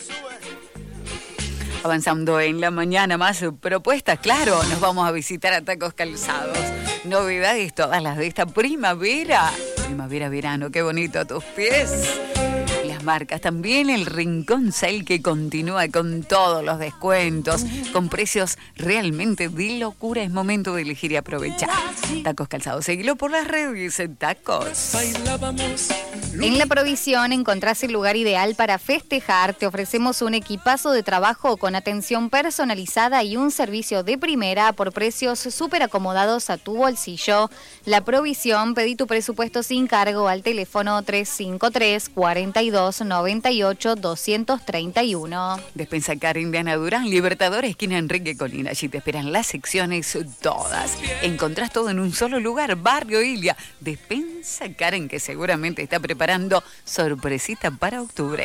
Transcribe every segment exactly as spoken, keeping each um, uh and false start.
Avanzando en la mañana, más propuestas, claro, nos vamos a visitar a Tacos Calzados. Novedades todas las de esta primavera. Primavera, verano, qué bonito a tus pies. Las marcas, también el Rincón Sale que continúa con todos los descuentos, con precios realmente de locura. Es momento de elegir y aprovechar. Tacos Calzados, seguilo por las redes en Tacos. En La Provisión encontrás el lugar ideal para festejar. Te ofrecemos un equipazo de trabajo con atención personalizada y un servicio de primera por precios súper acomodados a tu bolsillo. La Provisión, pedí tu presupuesto sin cargo al teléfono tres cinco tres, cuatro dos, nueve ocho, dos tres uno. Despensa Karen de Ana Durán, Libertadores, esquina Enrique Colina. Allí te esperan las secciones todas. Encontrás todo en un solo lugar, Barrio Ilia. Despensa Karen, que seguramente está preparando sorpresita para octubre.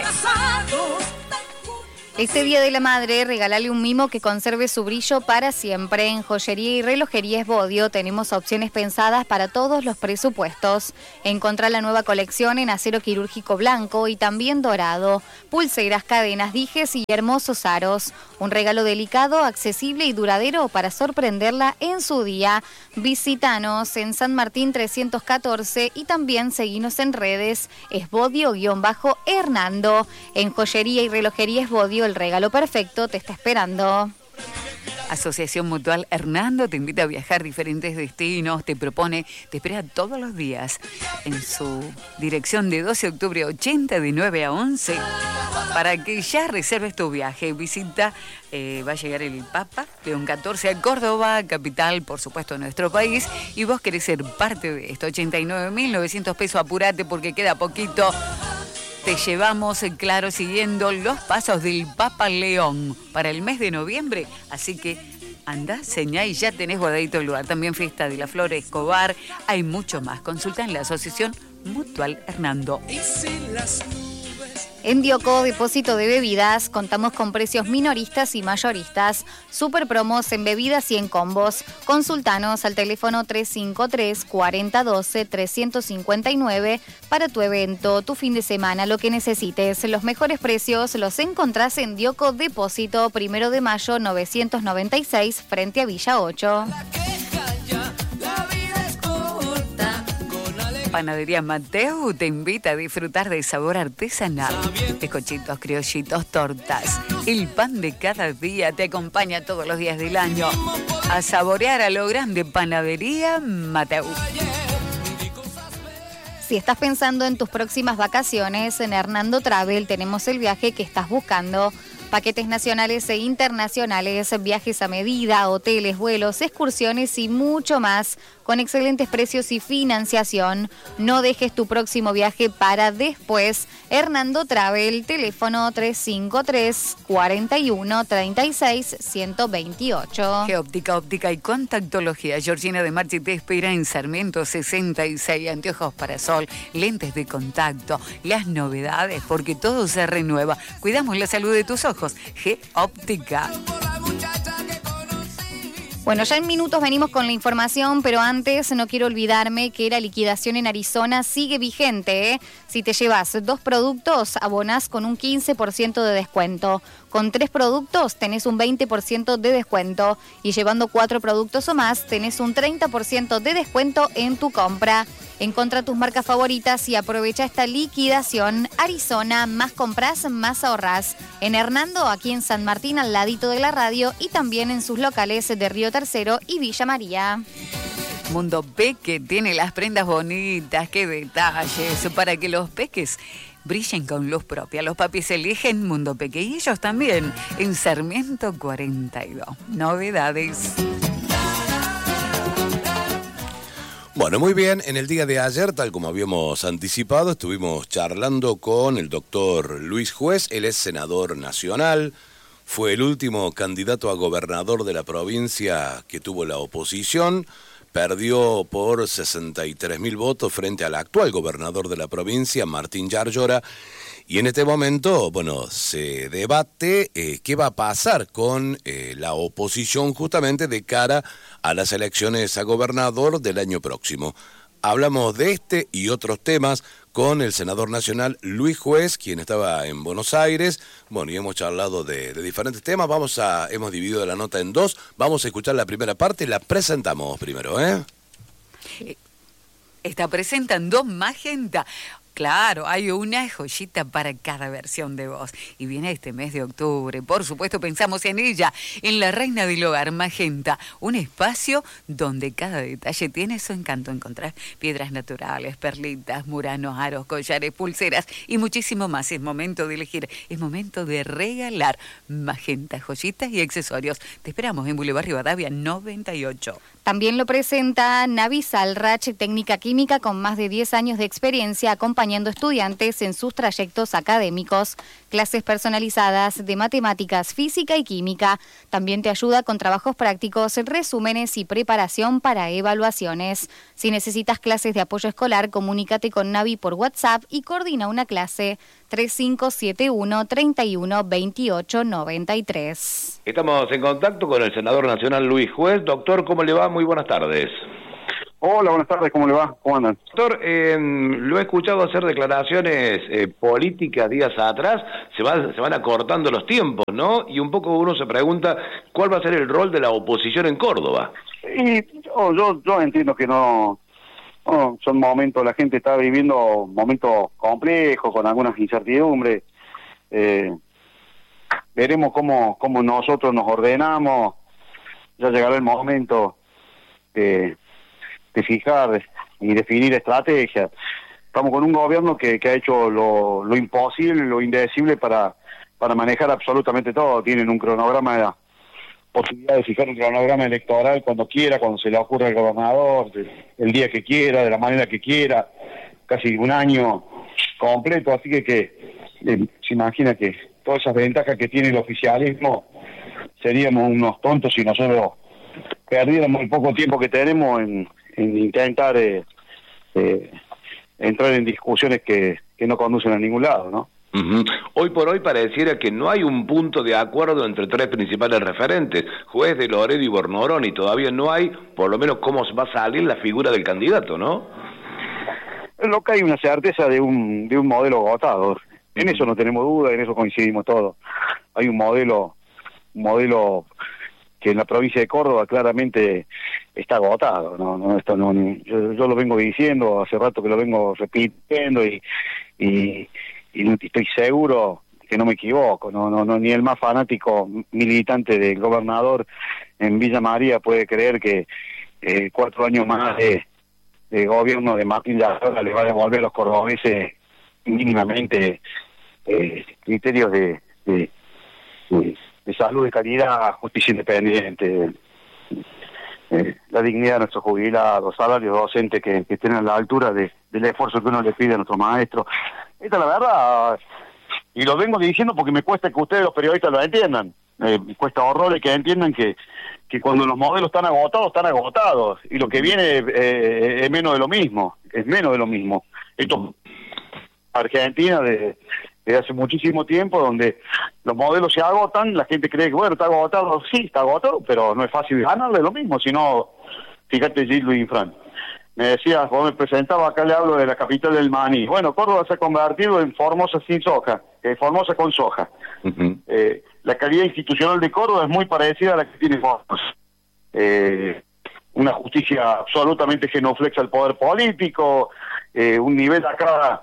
Este Día de la Madre, regálale un mimo que conserve su brillo para siempre. En Joyería y Relojería Esbodio tenemos opciones pensadas para todos los presupuestos. Encontrá la nueva colección en acero quirúrgico blanco y también dorado. Pulseras, cadenas, dijes y hermosos aros. Un regalo delicado, accesible y duradero para sorprenderla en su día. Visítanos en San Martín trescientos catorce y también seguinos en redes Esbodio-Hernando. En Joyería y Relojería Esbodio, el regalo perfecto te está esperando. Asociación Mutual Hernando te invita a viajar a diferentes destinos, te propone, te espera todos los días en su dirección de doce de octubre ochenta de nueve a once para que ya reserves tu viaje. Visita, eh, va a llegar el Papa León catorce a Córdoba, capital por supuesto de nuestro país, y vos querés ser parte de esto. ochenta y nueve mil novecientos pesos, apurate porque queda poquito. Te llevamos, claro, siguiendo los pasos del Papa León para el mes de noviembre. Así que anda, señá y ya tenés guardadito el lugar. También fiesta de la Flor Escobar. Hay mucho más. Consulta en la Asociación Mutual Hernando. En Dioco, depósito de bebidas, contamos con precios minoristas y mayoristas, super promos en bebidas y en combos. Consultanos al teléfono tres cinco tres, cuatro cero uno dos, tres cinco nueve para tu evento, tu fin de semana, lo que necesites. Los mejores precios los encontrás en Dioco Depósito, primero de mayo novecientos noventa y seis, frente a Villa ocho. Panadería Mateu te invita a disfrutar de sabor artesanal. Bizcochitos, criollitos, tortas. El pan de cada día te acompaña todos los días del año. A saborear a lo grande, Panadería Mateu. Si estás pensando en tus próximas vacaciones, en Hernando Travel tenemos el viaje que estás buscando. Paquetes nacionales e internacionales, viajes a medida, hoteles, vuelos, excursiones y mucho más, con excelentes precios y financiación. No dejes tu próximo viaje para después. Hernando Travel, teléfono tres cinco tres, cuatro uno, tres seis, uno dos ocho. Geóptica, óptica y contactología. Georgina de Marchi te espera en Sarmiento sesenta y seis. Anteojos para sol, lentes de contacto, las novedades, porque todo se renueva. Cuidamos la salud de tus ojos. Geóptica. Bueno, ya en minutos venimos con la información, pero antes no quiero olvidarme que la liquidación en Arizona sigue vigente, ¿eh? Si te llevas dos productos, abonás con un quince por ciento de descuento. Con tres productos tenés un veinte por ciento de descuento. Y llevando cuatro productos o más, tenés un treinta por ciento de descuento en tu compra. Encontrá tus marcas favoritas y aprovecha esta liquidación. Arizona, más compras, más ahorrás. En Hernando, aquí en San Martín, al ladito de la radio, y también en sus locales de Río Tercero y Villa María. Mundo Peque tiene las prendas bonitas, qué detalles, para que los peques brillen con luz propia. Los papis eligen Mundo Peque y ellos también, en Sarmiento cuarenta y dos. Novedades. Bueno, muy bien, en el día de ayer, tal como habíamos anticipado, estuvimos charlando con el doctor Luis Juez. Él es senador nacional, fue el último candidato a gobernador de la provincia que tuvo la oposición, perdió por sesenta y tres mil votos frente al actual gobernador de la provincia, Martín Yarlora. Y en este momento, bueno, se debate eh, qué va a pasar con eh, la oposición justamente de cara a las elecciones a gobernador del año próximo. Hablamos de este y otros temas con el senador nacional Luis Juez, quien estaba en Buenos Aires. Bueno, y hemos charlado de, de diferentes temas. Vamos a, hemos dividido la nota en dos. Vamos a escuchar la primera parte, la presentamos primero, ¿eh? Está presentando Magenta. Claro, hay una joyita para cada versión de voz. Y viene este mes de octubre. Por supuesto, pensamos en ella, en la reina del hogar, Magenta. Un espacio donde cada detalle tiene su encanto. Encontrar piedras naturales, perlitas, muranos, aros, collares, pulseras y muchísimo más. Es momento de elegir, es momento de regalar. Magenta, joyitas y accesorios. Te esperamos en Boulevard Rivadavia noventa y ocho. También lo presenta Navi Salrach, técnica química con más de diez años de experiencia acompañando estudiantes en sus trayectos académicos, clases personalizadas de matemáticas, física y química. También te ayuda con trabajos prácticos, resúmenes y preparación para evaluaciones. Si necesitas clases de apoyo escolar, comunícate con Navi por WhatsApp y coordina una clase tres cinco siete uno, tres uno dos ocho nueve tres. Estamos en contacto con el senador nacional Luis Juez. Doctor, ¿cómo le va? Muy buenas tardes. Hola, buenas tardes, ¿cómo le va? ¿Cómo andan? Doctor, eh, lo he escuchado hacer declaraciones eh, políticas días atrás, se, va, se van acortando los tiempos, ¿no? Y un poco uno se pregunta cuál va a ser el rol de la oposición en Córdoba. Y oh, yo, yo entiendo que no, no, son momentos, la gente está viviendo momentos complejos, con algunas incertidumbres. Eh, veremos cómo, cómo nosotros nos ordenamos, ya llegará el momento de... de fijar y definir estrategias. Estamos con un gobierno que, que ha hecho lo, lo imposible, lo indecible para, para manejar absolutamente todo. Tienen un cronograma, posibilidad de fijar un cronograma electoral cuando quiera, cuando se le ocurra al gobernador, el día que quiera, de la manera que quiera, casi un año completo, así que, que eh, se imagina que todas esas ventajas que tiene el oficialismo, seríamos unos tontos si nosotros perdiéramos el poco tiempo que tenemos en en intentar eh, eh, entrar en discusiones que, que no conducen a ningún lado, ¿no? Uh-huh. Hoy por hoy pareciera que no hay un punto de acuerdo entre tres principales referentes, Juez, de Loredo y Bornorón, y todavía no hay, por lo menos, cómo va a salir la figura del candidato, ¿no? Lo que hay una certeza de un de un modelo agotado. En eso no tenemos duda, en eso coincidimos todos. Hay un modelo, un modelo que en la provincia de Córdoba claramente está agotado, no, no, esto no, yo, yo lo vengo diciendo hace rato que lo vengo repitiendo y, y, y estoy seguro que no me equivoco, no, no, no, ni el más fanático militante del gobernador en Villa María puede creer que eh, cuatro años más de, de gobierno de Martín Larraga le va a devolver a los cordobeses mínimamente eh, criterios de, de, de de salud de calidad, justicia independiente, eh, la dignidad de nuestros jubilados, salarios docentes que, que estén a la altura de, del esfuerzo que uno le pide a nuestros maestros. Esta es la verdad, y lo vengo diciendo porque me cuesta que ustedes los periodistas lo entiendan, eh, me cuesta horrores que entiendan que, que cuando los modelos están agotados, están agotados, y lo que viene eh, es menos de lo mismo, es menos de lo mismo. Esto Argentina de... desde hace muchísimo tiempo, donde los modelos se agotan, la gente cree que, bueno, está agotado, sí, está agotado, pero no es fácil ganarle lo mismo, sino, fíjate, Gildo y Fran. Me decías, vos me presentabas, acá le hablo de la capital del maní. Bueno, Córdoba se ha convertido en Formosa sin soja, eh, Formosa con soja. Uh-huh. Eh, la calidad institucional de Córdoba es muy parecida a la que tiene Formosa. Eh, una justicia absolutamente genuflexa al poder político, eh, un nivel acá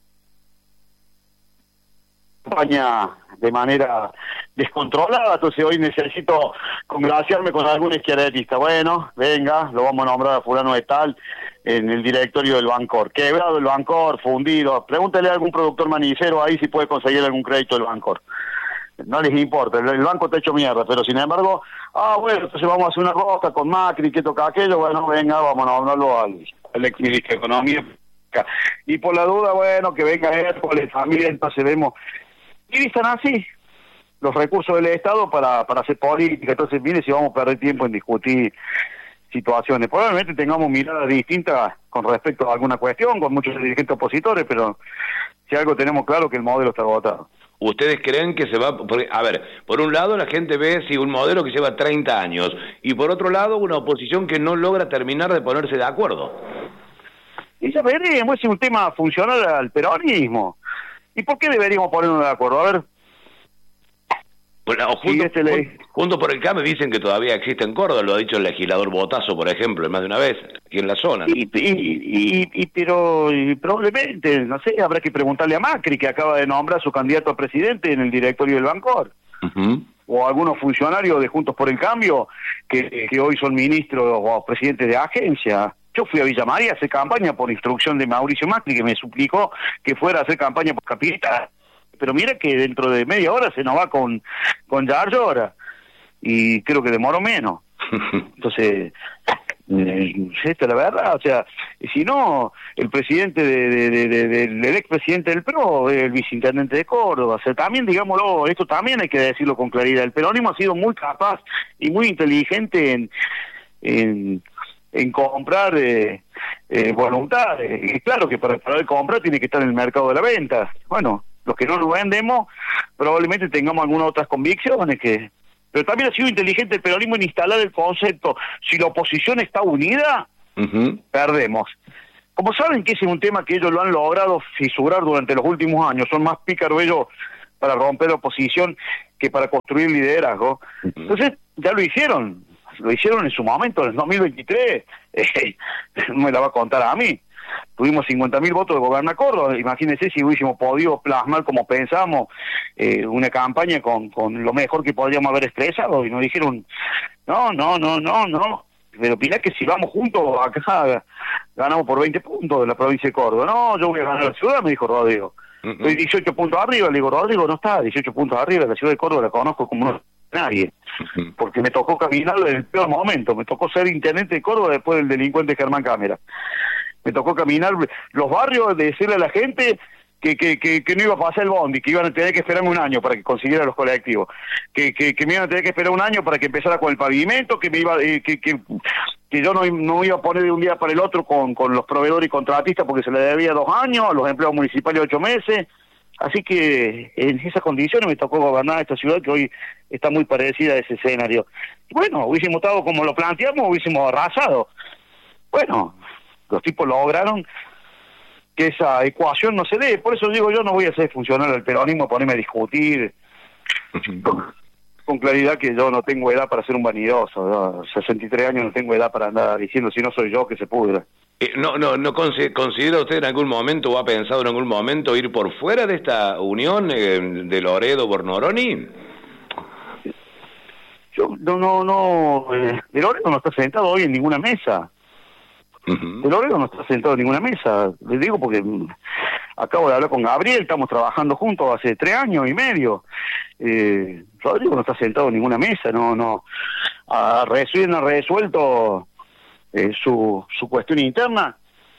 campaña de manera descontrolada, entonces hoy necesito congraciarme con algún izquierdista. Bueno, venga, lo vamos a nombrar a fulano de tal en el directorio del Bancor. Quebrado el Bancor, fundido. Pregúntale a algún productor manicero ahí si puede conseguir algún crédito del Bancor. No les importa, el, el banco está hecho mierda, pero sin embargo, ah, bueno, entonces vamos a hacer una rosca con Macri, que toca aquello, bueno, venga, vamos a nombrarlo al, al ex ministro de Economía. Y por la duda, bueno, que venga Hércules también, entonces vemos. Y están así los recursos del Estado para, para hacer política. Entonces, mire si vamos a perder tiempo en discutir situaciones. Probablemente tengamos miradas distintas con respecto a alguna cuestión, con muchos dirigentes opositores, pero si algo tenemos claro que el modelo está agotado. ¿Ustedes creen que se va...? Porque, a ver, por un lado la gente ve si un modelo que lleva treinta años, y por otro lado una oposición que no logra terminar de ponerse de acuerdo. Y ya veremos, es un tema funcional al peronismo. ¿Y por qué deberíamos ponernos de acuerdo? A ver. Bueno, junto, este le... junto por el Cambio dicen que todavía existe en Córdoba, lo ha dicho el legislador Botazo, por ejemplo, más de una vez, aquí en la zona. Y, y, y, y pero y probablemente, no sé, habrá que preguntarle a Macri, que acaba de nombrar a su candidato a presidente en el directorio del Bancor. Uh-huh. O a algunos funcionarios de Juntos por el Cambio, que, que hoy son ministros o presidentes de agencia. Yo fui a Villa María a hacer campaña por instrucción de Mauricio Macri, que me suplicó que fuera a hacer campaña por Capital. Pero mira que dentro de media hora se nos va con, con Yarlora. Y creo que demoró menos. Entonces, eh, esta es la verdad. O sea, si no, el presidente de, de, de, de, del el expresidente del P R O, el viceintendente de Córdoba. O sea, también, digámoslo, esto también hay que decirlo con claridad. El peronismo ha sido muy capaz y muy inteligente en... en en comprar eh, eh, voluntad. Eh, claro que para poder comprar tiene que estar en el mercado de la venta. Bueno, los que no lo vendemos probablemente tengamos algunas otras convicciones que... Pero también ha sido inteligente el peronismo en instalar el concepto, si la oposición está unida, uh-huh. perdemos. Como saben que ese es un tema que ellos lo han logrado fisurar durante los últimos años, son más pícaros ellos para romper la oposición que para construir liderazgo. Uh-huh. Entonces, ya lo hicieron. Lo hicieron en su momento, en el dos mil veintitrés, eh, no me la va a contar a mí. Tuvimos cincuenta mil votos de Goberna Córdoba, imagínense si hubiésemos podido plasmar como pensamos eh, una campaña con, con lo mejor que podríamos haber expresado, y nos dijeron, no, no, no, no, no, pero mirá que si vamos juntos acá ganamos por veinte puntos de la provincia de Córdoba. No, yo voy a ganar la ciudad, me dijo Rodrigo. Uh-huh. Estoy dieciocho puntos arriba, le digo, Rodrigo, no está, dieciocho puntos arriba, la ciudad de Córdoba la conozco como no nadie, porque me tocó caminar en el peor momento, me tocó ser intendente de Córdoba después del delincuente Germán Cámara. Me tocó caminar los barrios, de decirle a la gente que, que, que, que no iba a pasar el bondi, que iban a tener que esperarme un año para que consiguiera los colectivos, que, que, que me iban a tener que esperar un año para que empezara con el pavimento, que me iba eh, que, que, que yo no, no iba a poner de un día para el otro con, con los proveedores y contratistas porque se le debía dos años, a los empleados municipales ocho meses. Así que en esas condiciones me tocó gobernar esta ciudad que hoy está muy parecida a ese escenario. Bueno, hubiésemos estado como lo planteamos, hubiésemos arrasado. Bueno, los tipos lograron que esa ecuación no se dé. Por eso digo, yo no voy a hacer funcionar el peronismo, ponerme a discutir con, con claridad que yo no tengo edad para ser un vanidoso. ¿No? sesenta y tres años no tengo edad para andar diciendo si no soy yo que se pudra. Eh, no, no, no ¿Considera usted en algún momento o ha pensado en algún momento ir por fuera de esta unión eh, de Loredo-Bornoroni? Yo no, no, no, eh, de Loredo no está sentado hoy en ninguna mesa. Uh-huh. De Loredo no está sentado en ninguna mesa. Les digo porque acabo de hablar con Gabriel, estamos trabajando juntos hace tres años y medio. Eh, Rodrigo no está sentado en ninguna mesa, no, no. Ha, resuelto, ha resuelto eh, su, su cuestión interna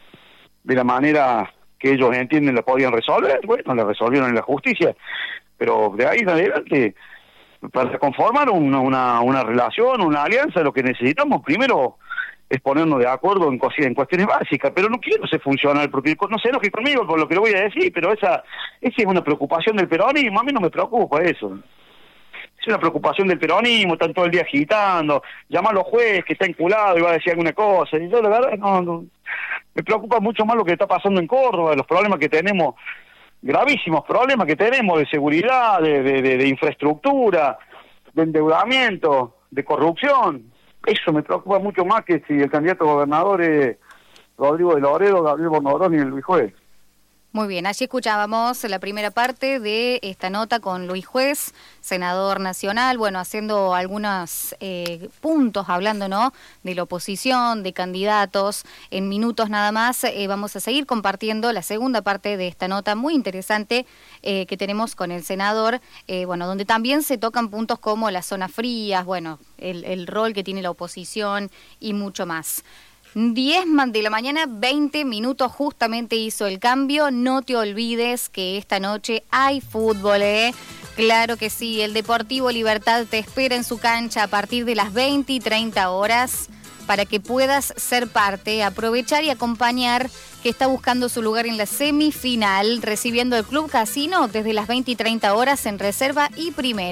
de la manera que ellos entienden la podían resolver. Bueno, la resolvieron en la justicia, pero de ahí en adelante, para conformar una, una, una relación, una alianza, lo que necesitamos primero es ponernos de acuerdo en, en cuestiones básicas, pero no quiero ser funcional, porque no se enoje conmigo por lo que le voy a decir, pero esa, esa es una preocupación del peronismo, a mí no me preocupa eso. Es una preocupación del peronismo, están todo el día agitando, llama a los jueces que está enculado y va a decir alguna cosa, y yo la verdad no, no, me preocupa mucho más lo que está pasando en Córdoba, los problemas que tenemos, gravísimos problemas que tenemos de seguridad, de, de, de, de infraestructura, de endeudamiento, de corrupción. Eso me preocupa mucho más que si el candidato a gobernador es Rodrigo de Loredo, Gabriel Bornoroni y el Luis Juez. Muy bien, allí escuchábamos la primera parte de esta nota con Luis Juez, senador nacional, bueno, haciendo algunos eh, puntos, hablando, ¿no?, de la oposición, de candidatos. En minutos nada más eh, vamos a seguir compartiendo la segunda parte de esta nota muy interesante eh, que tenemos con el senador, eh, bueno, donde también se tocan puntos como las zonas frías, bueno, el, el rol que tiene la oposición y mucho más. diez de la mañana, veinte minutos, justamente hizo el cambio. No te olvides que esta noche hay fútbol, ¿eh? Claro que sí, el Deportivo Libertad te espera en su cancha a partir de las veinte y treinta horas para que puedas ser parte, aprovechar y acompañar, que está buscando su lugar en la semifinal, recibiendo el Club Casino desde las veinte y treinta horas en reserva y primera.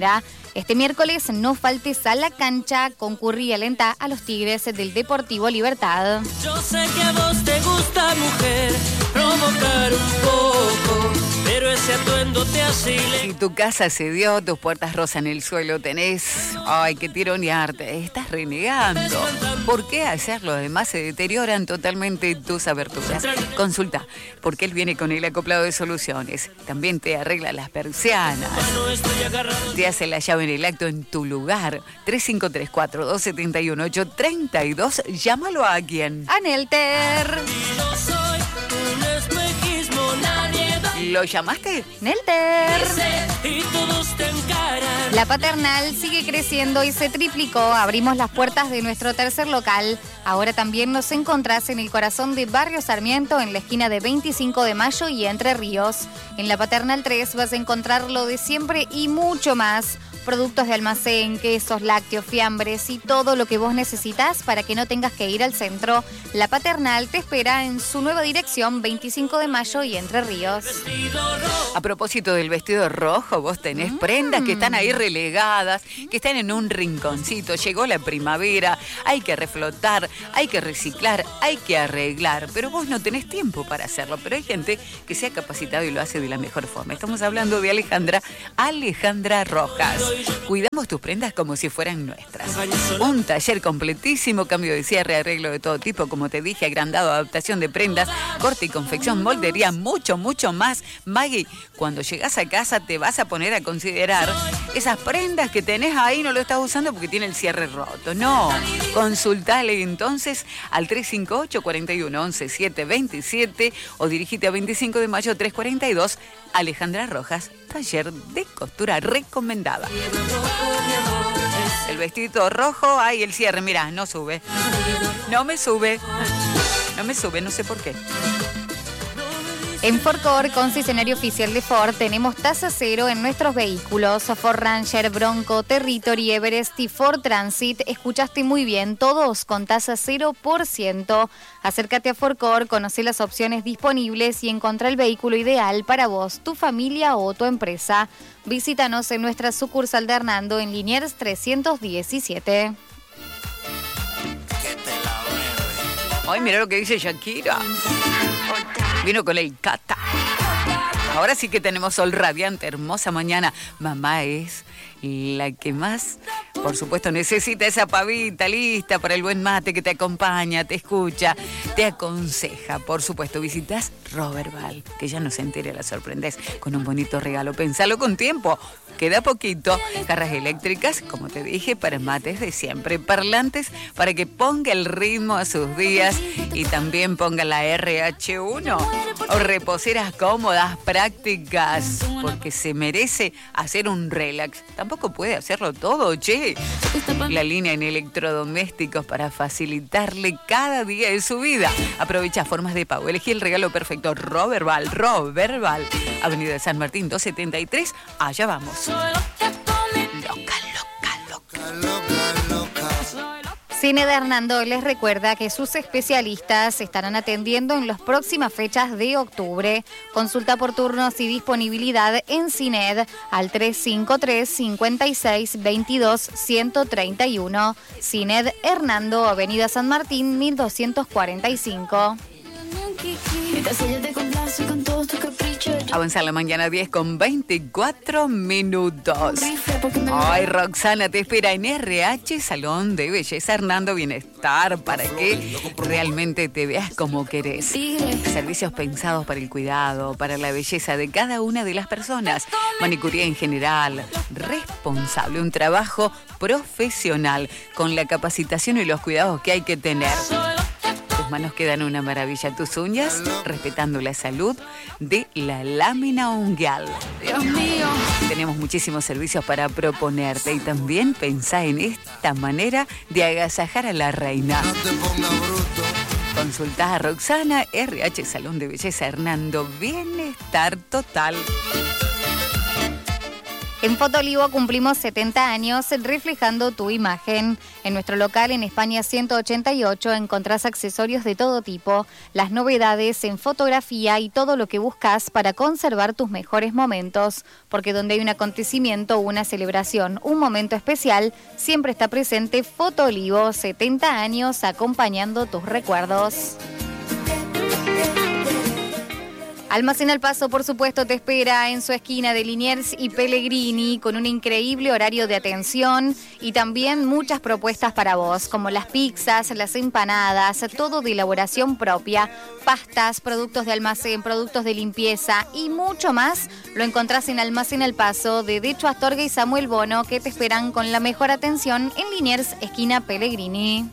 Este miércoles no faltes a la cancha, concurrí alenta a los Tigres del Deportivo Libertad. Yo sé que a vos te gusta, mujer, provocar un poco, pero ese atuendo te hace ile- Si tu casa se dio, tus puertas rozan el suelo, tenés, ay, que tironearte, estás renegando. ¿Por qué hacerlo? Además se deterioran totalmente tus aberturas. Consulta, porque él viene con el acoplado de soluciones. También te arregla las persianas. No estoy agarrado. Te hace la llave en el acto en tu lugar. tres cinco tres cuatro, dos siete uno, ocho tres dos. Llámalo a quien. Anelter. Yo soy un espejismo, nadie va ¿Lo llamaste? Nelter. y todos te encaran. La Paternal sigue creciendo y se triplicó. Abrimos las puertas de nuestro tercer local. Ahora también nos encontrás en el corazón de Barrio Sarmiento, en la esquina de veinticinco de mayo y Entre Ríos. En la Paternal tres vas a encontrar lo de siempre y mucho más. Productos de almacén, quesos, lácteos, fiambres y todo lo que vos necesitas para que no tengas que ir al centro. La Paternal te espera en su nueva dirección, veinticinco de mayo y Entre Ríos. A propósito del vestido rojo, vos tenés prendas que están ahí relegadas, que están en un rinconcito. Llegó la primavera, hay que reflotar, hay que reciclar, hay que arreglar, pero vos no tenés tiempo para hacerlo. Pero hay gente que se ha capacitado y lo hace de la mejor forma. Estamos hablando de Alejandra, Alejandra Rojas. Cuidamos tus prendas como si fueran nuestras. Un taller completísimo, cambio de cierre, arreglo de todo tipo, como te dije, agrandado, adaptación de prendas, corte y confección, moldería, mucho, mucho más. Maggie, cuando llegás a casa te vas a poner a considerar esas prendas que tenés ahí, no lo estás usando porque tiene el cierre roto. No, consultale entonces al tres cinco ocho, cuatro uno, once, siete veintisiete o dirigite a veinticinco de mayo tres cuarenta y dos. Alejandra Rojas, taller de costura recomendada. El vestido rojo, ay, el cierre, mirá, no sube. No me sube. No me sube, no sé por qué. En Fordcor, concesionario oficial de Ford, tenemos tasa cero en nuestros vehículos. Ford Ranger, Bronco, Territory, Everest y Ford Transit. Escuchaste muy bien, todos con tasa cero por ciento. Acércate a Fordcor, conoce las opciones disponibles y encontrá el vehículo ideal para vos, tu familia o tu empresa. Visítanos en nuestra sucursal de Hernando en Liniers trescientos diecisiete. Ay, mira lo que dice Shakira. Vino con el Cata. Ahora sí que tenemos sol radiante, hermosa mañana. Mamá es la que más, por supuesto, necesita esa pavita lista para el buen mate, que te acompaña, te escucha, te aconseja. Por supuesto, visitas Roberval, que ya no se entere, la sorprendés con un bonito regalo. Pensalo con tiempo, queda poquito. Jarras eléctricas, como te dije, para mates de siempre. Parlantes para que ponga el ritmo a sus días y también ponga la R H uno. O reposeras cómodas, prácticas, porque se merece hacer un relax. Tampoco puede hacerlo todo, che. La línea en electrodomésticos para facilitarle cada día de su vida. Aprovecha formas de pago. Elegí el regalo perfecto. Roberval, Roberval. Avenida de San Martín doscientos setenta y tres. Allá vamos. Loca, loca, loca. Cine de Hernando les recuerda que sus especialistas estarán atendiendo en las próximas fechas de octubre. Consulta por turnos y disponibilidad en Cined al tres cinco tres, cinco seis, veintidós, ciento treinta y uno. Cined Hernando, Avenida San Martín, mil doscientos cuarenta y cinco. Avanza la mañana diez con veinticuatro minutos. Ay, Roxana te espera en R H Salón de Belleza Hernando Bienestar para que realmente te veas como querés. Servicios pensados para el cuidado, para la belleza de cada una de las personas. Manicuría en general, responsable, un trabajo profesional con la capacitación y los cuidados que hay que tener. Tus manos quedan una maravilla. Tus uñas, respetando la salud de la lámina unguial. Dios mío. Tenemos muchísimos servicios para proponerte y también pensá en esta manera de agasajar a la reina. Consultá a Roxana, R H Salón de Belleza Hernando Bienestar Total. En Fotolivo cumplimos setenta años reflejando tu imagen. En nuestro local en España ciento ochenta y ocho encontrás accesorios de todo tipo, las novedades en fotografía y todo lo que buscas para conservar tus mejores momentos. Porque donde hay un acontecimiento, una celebración, un momento especial, siempre está presente Fotolivo, setenta años acompañando tus recuerdos. Almacén Al Paso, por supuesto, te espera en su esquina de Liniers y Pellegrini con un increíble horario de atención y también muchas propuestas para vos, como las pizzas, las empanadas, todo de elaboración propia, pastas, productos de almacén, productos de limpieza y mucho más. Lo encontrás en Almacén Al Paso de Decho Astorga y Samuel Bono, que te esperan con la mejor atención en Liniers, esquina Pellegrini.